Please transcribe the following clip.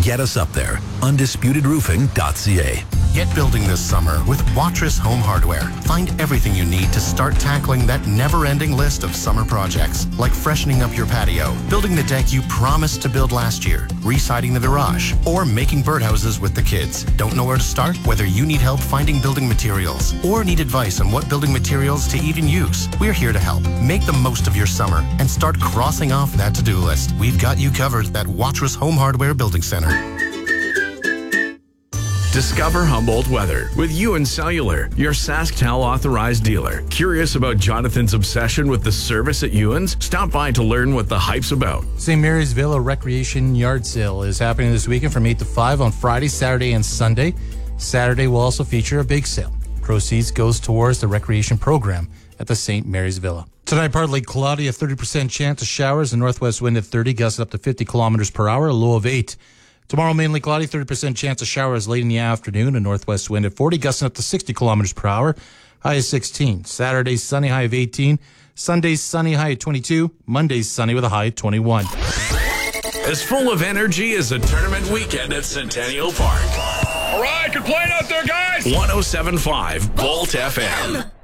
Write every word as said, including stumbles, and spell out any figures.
Get us up there. undisputed roofing dot c a. Get building this summer with Watrous Home Hardware. Find everything you need to start tackling that never-ending list of summer projects, like freshening up your patio, building the deck you promised to build last year, re-siding the garage, or making birdhouses with the kids. Don't know where to start? Whether you need help finding building materials or need advice on what building materials to even use, we're here to help. Make the most of your summer and start crossing off that to-do list. We've got you covered at Watrous Home Hardware Building Center. Discover Humboldt weather with Ewan Cellular, your SaskTel authorized dealer. Curious about Jonathan's obsession with the service at Ewan's? Stop by to learn what the hype's about. Saint Mary's Villa Recreation Yard Sale is happening this weekend from eight to five on Friday, Saturday, and Sunday. Saturday will also feature a big sale. Proceeds goes towards the recreation program at the Saint Mary's Villa. Tonight, partly cloudy, a thirty percent chance of showers, a northwest wind at thirty, gusts up to fifty kilometers per hour, a low of eight. Tomorrow, mainly cloudy, thirty percent chance of showers late in the afternoon, a northwest wind at forty, gusting up to sixty kilometers per hour, high of sixteen. Saturday, sunny, high of eighteen. Sunday, sunny, high of twenty-two. Monday, sunny with a high of twenty-one. As full of energy as a tournament weekend at Centennial Park. All right, good playing out there, guys. one oh seven point five Bolt F M.